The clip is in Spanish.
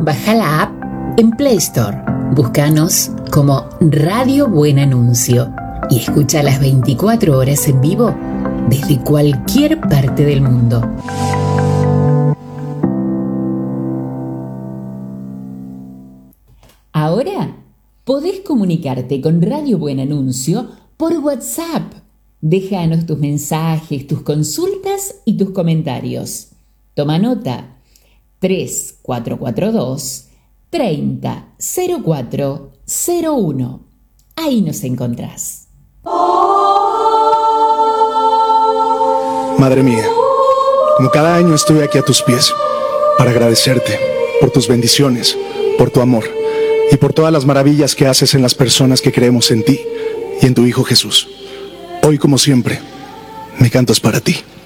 Baja la app en Play Store. Búscanos como Radio Buen Anuncio y escucha las 24 horas en vivo desde cualquier parte del mundo. Ahora podés comunicarte con Radio Buen Anuncio por WhatsApp. Déjanos tus mensajes, tus consultas y tus comentarios. Toma nota: 3442 300401. Ahí nos encontrás. Madre mía, como cada año estoy aquí a tus pies para agradecerte por tus bendiciones, por tu amor y por todas las maravillas que haces en las personas que creemos en ti y en tu Hijo Jesús. Hoy, como siempre, mi canto es para ti.